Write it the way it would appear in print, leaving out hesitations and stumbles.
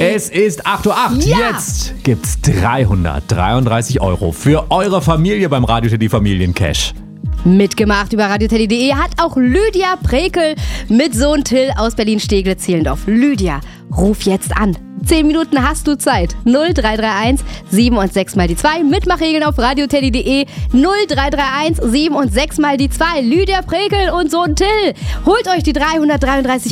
Es ist 8:08 Uhr. Ja. Jetzt gibt's 333 € für eure Familie beim Radio Teddy Familiencash. Mitgemacht über radioteddy.de hat auch Lydia Prekel mit Sohn Till aus Berlin-Steglitz-Zehlendorf. Lydia, ruf jetzt an. 10 Minuten hast du Zeit. 0331 7 und 6 mal die 2. Mitmachregeln auf radioteddy.de. 0331 7 und 6 mal die 2. Lydia Prekel und Sohn Till. Holt euch die 333